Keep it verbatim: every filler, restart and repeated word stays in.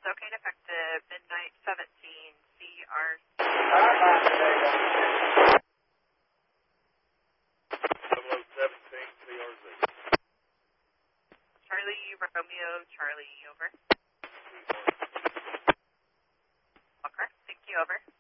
located effective midnight seventeen C R C. double oh seventeen C R Z. Charlie Romeo Charlie, over. Okay, thank you, over.